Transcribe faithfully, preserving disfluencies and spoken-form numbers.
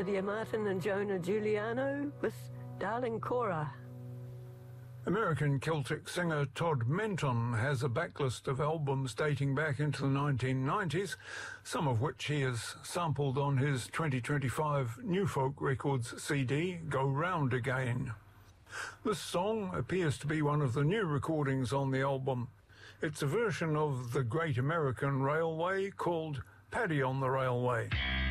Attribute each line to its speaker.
Speaker 1: Lydia Martin and Jonah Giuliano with Darling Cora.
Speaker 2: American Celtic singer Todd Menton has a backlist of albums dating back into the nineteen nineties, some of which he has sampled on his twenty twenty-five New Folk Records C D, Go Round Again. This song appears to be one of the new recordings on the album. It's a version of the Great American Railway called Paddy on the Railway.